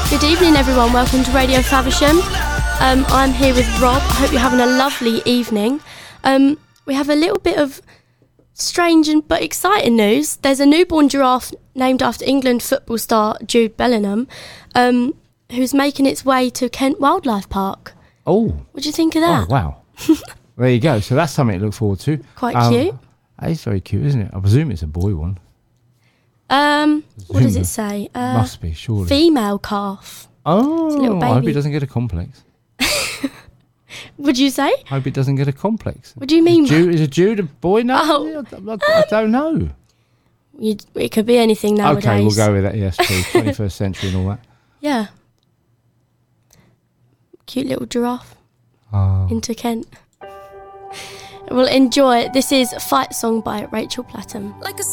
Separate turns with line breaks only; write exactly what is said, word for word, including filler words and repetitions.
Good evening, everyone. Welcome to Radio Faversham. Um, I'm here with Rob. I hope you're having a lovely evening. Um, we have a little bit of strange and but exciting news. There's a newborn giraffe named after England football star Jude Bellingham, um, who's making its way to Kent Wildlife Park.
Oh.
What do you think of that?
Oh, wow. There you go. So that's something to look forward to.
Quite
um,
cute.
It's very cute, isn't it? I presume it's a boy one.
Um, what does it say? Uh,
Must be, surely.
Female calf.
Oh,
It's a little
I hope
baby.
he doesn't get a complex.
Would you say?
I hope he doesn't get a complex.
What do you mean?
Is Jude, is a Jude a boy now?
Oh.
I, I, I don't know.
You, it could be anything nowadays.
Okay, we'll go with that. Yes, true. twenty-first century and all that.
Yeah. Cute little giraffe
Oh.
into Kent. We'll enjoy. This is Fight Song by Rachel Platten.
Like a